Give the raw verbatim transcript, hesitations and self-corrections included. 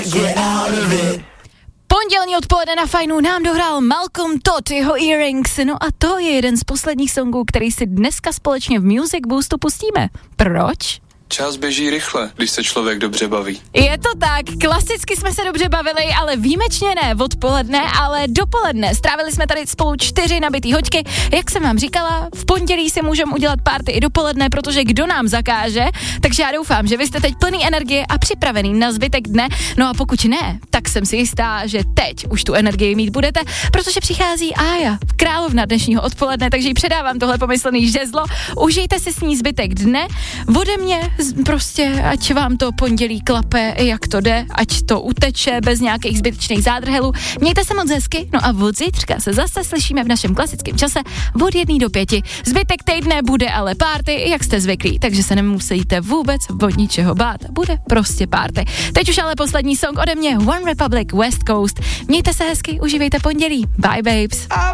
Pondělní odpoledne na Fajnu nám dohrál Malcolm Todd, jeho Earrings, no a to je jeden z posledních songů, který si dneska společně v Music Boostu pustíme. Proč? Čas běží rychle, když se člověk dobře baví. Je to tak, klasicky jsme se dobře bavili, ale výjimečně ne odpoledne, ale dopoledne. Strávili jsme tady spolu čtyři nabitý hoďky. Jak jsem vám říkala, v pondělí si můžeme udělat party i dopoledne, protože kdo nám zakáže, takže já doufám, že vy jste teď plný energie a připravený na zbytek dne. No a pokud ne, tak jsem si jistá, že teď už tu energii mít budete, protože přichází Ája, královna dnešního odpoledne, takže jí předávám tohle pomyslný žezlo. Užijte si s ní zbytek dne. Ode mě prostě, ať vám to pondělí klape, jak to jde, ať to uteče bez nějakých zbytečných zádrhelů. Mějte se moc hezky, no a od zítřka se zase slyšíme v našem klasickém čase od jedné do pěti. Zbytek týdne bude ale party, jak jste zvyklí, takže se nemusíte vůbec od ničeho bát. Bude prostě party. Teď už ale poslední song ode mě, One Republic, West Coast. Mějte se hezky, užívejte pondělí. Bye babes.